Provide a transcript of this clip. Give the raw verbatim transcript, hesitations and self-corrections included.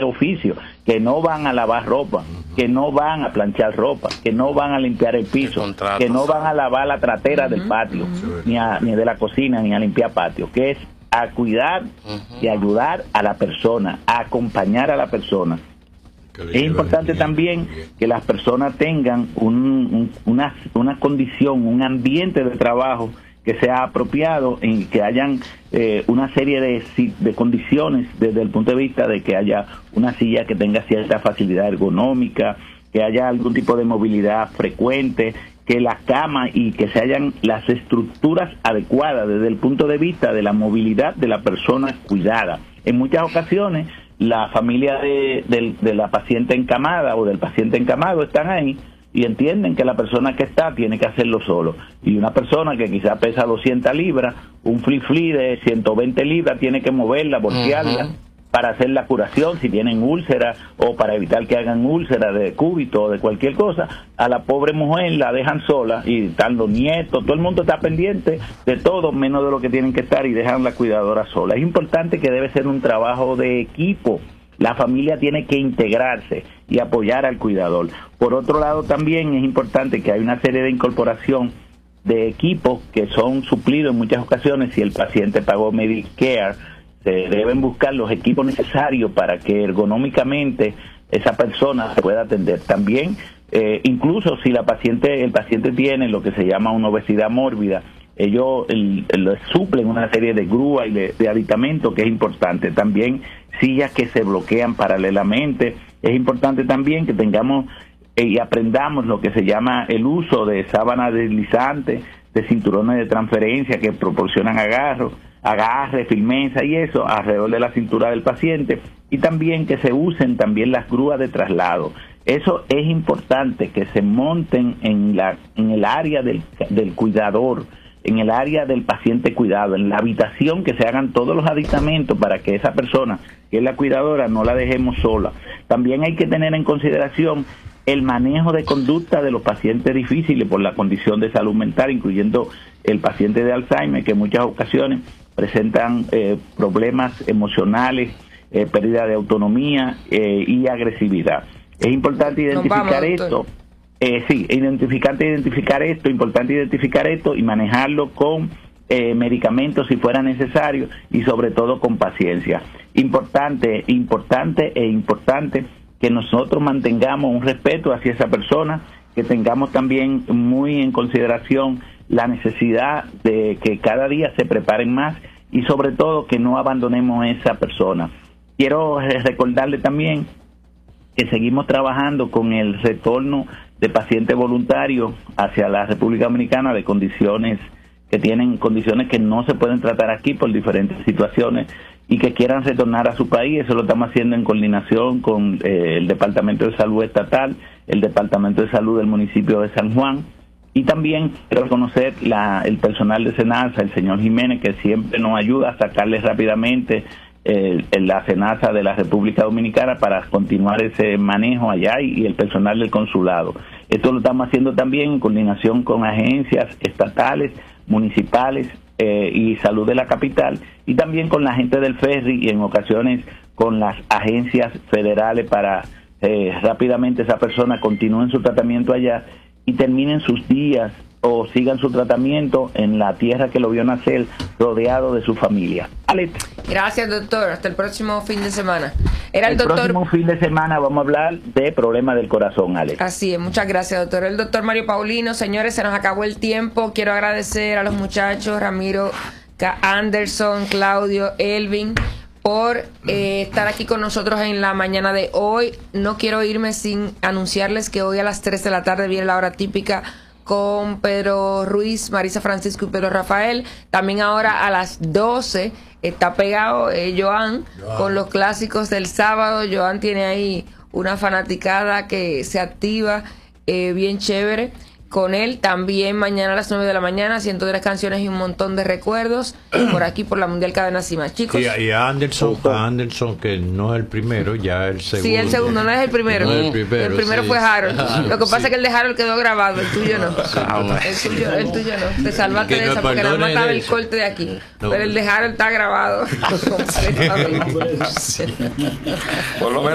oficio, que no van a lavar ropa, que no van a planchar ropa, que no van a limpiar el piso, que no van a lavar la tratera uh-huh. del patio, uh-huh. ni, a, ni de la cocina, ni a limpiar patio, que es a cuidar uh-huh. y ayudar a la persona, a acompañar a la persona. Es importante también que las personas tengan un, un, una, una condición, un ambiente de trabajo que sea apropiado, en que hayan eh, una serie de, de condiciones desde el punto de vista de que haya una silla que tenga cierta facilidad ergonómica, que haya algún tipo de movilidad frecuente, que la cama y que se hayan las estructuras adecuadas desde el punto de vista de la movilidad de la persona cuidada. En muchas ocasiones la familia de, de, de la paciente encamada o del paciente encamado están ahí y entienden que la persona que está tiene que hacerlo solo. Y una persona que quizá pesa doscientas libras, un flip-flip de ciento veinte libras, tiene que moverla, voltearla, uh-huh. para hacer la curación, si tienen úlceras, o para evitar que hagan úlceras de cúbito o de cualquier cosa. A la pobre mujer la dejan sola y están los nietos, todo el mundo está pendiente de todo, menos de lo que tienen que estar, y dejan la cuidadora sola. Es importante que debe ser un trabajo de equipo. La familia tiene que integrarse y apoyar al cuidador. Por otro lado, también es importante que hay una serie de incorporación de equipos que son suplidos en muchas ocasiones. Si el paciente pagó Medicare, se deben buscar los equipos necesarios para que ergonómicamente esa persona se pueda atender. También, eh, incluso si la paciente, el paciente tiene lo que se llama una obesidad mórbida, ellos el, el, suplen una serie de grúas y de, de aditamentos que es importante. También sillas que se bloquean paralelamente. Es importante también que tengamos eh, y aprendamos lo que se llama el uso de sábanas deslizantes, de cinturones de transferencia que proporcionan agarro, agarre, firmeza y eso alrededor de la cintura del paciente, y también que se usen también las grúas de traslado. Eso es importante, que se monten en la en el área del, del cuidador, en el área del paciente cuidado, en la habitación, que se hagan todos los aditamentos para que esa persona, que es la cuidadora, no la dejemos sola. También hay que tener en consideración el manejo de conducta de los pacientes difíciles por la condición de salud mental, incluyendo el paciente de Alzheimer, que en muchas ocasiones presentan eh, problemas emocionales, eh, pérdida de autonomía eh, y agresividad. Es importante identificar vamos, esto. Eh, sí, identificante identificar esto, importante identificar esto y manejarlo con eh, medicamentos si fuera necesario, y sobre todo con paciencia. Importante, importante e importante que nosotros mantengamos un respeto hacia esa persona, que tengamos también muy en consideración la necesidad de que cada día se preparen más, y sobre todo que no abandonemos a esa persona. Quiero recordarle también que seguimos trabajando con el retorno de pacientes voluntarios hacia la República Dominicana de condiciones que tienen condiciones que no se pueden tratar aquí por diferentes situaciones y que quieran retornar a su país. Eso lo estamos haciendo en coordinación con eh, el Departamento de Salud Estatal, el Departamento de Salud del municipio de San Juan, y también quiero reconocer la, el personal de SENASA, el señor Jiménez, que siempre nos ayuda a sacarles rápidamente Eh, la SENASA de la República Dominicana para continuar ese manejo allá, y, y el personal del consulado. Esto lo estamos haciendo también en coordinación con agencias estatales, municipales eh, y salud de la capital, y también con la gente del ferry, y en ocasiones con las agencias federales, para eh, rápidamente esa persona continúe su tratamiento allá y terminen sus días o sigan su tratamiento en la tierra que lo vio nacer, rodeado de su familia. Alex. Gracias, doctor. Hasta el próximo fin de semana. Era el, el doctor... próximo fin de semana vamos a hablar de problemas del corazón, Alex. Así es, muchas gracias, doctor. El doctor Mario Paulino. Señores, se nos acabó el tiempo. Quiero agradecer a los muchachos, Ramiro, Anderson, Claudio, Elvin, por eh, estar aquí con nosotros en la mañana de hoy. No quiero irme sin anunciarles que hoy a las tres de la tarde viene la hora típica con Pedro Ruiz, Marisa Francisco y Pedro Rafael. También ahora a las doce está pegado eh, Joan, Joan con los clásicos del sábado. Joan tiene ahí una fanaticada que se activa eh, bien chévere con él. También mañana a las nueve de la mañana, ciento tres canciones y un montón de recuerdos por aquí por la Mundial Cadena Cima, chicos. Y, y a Anderson, a Anderson, que no es el primero, ya el segundo. Sí, el segundo, no es el primero. No es el primero, el primero sí. fue Harold. Lo que pasa Sí. es que el de Harold quedó grabado, el tuyo no. El tuyo, el tuyo no. Te salvaste Que de no esa porque nada más estaba el eso. corte de aquí. No. Pero el de Harold está grabado completamente. Por lo menos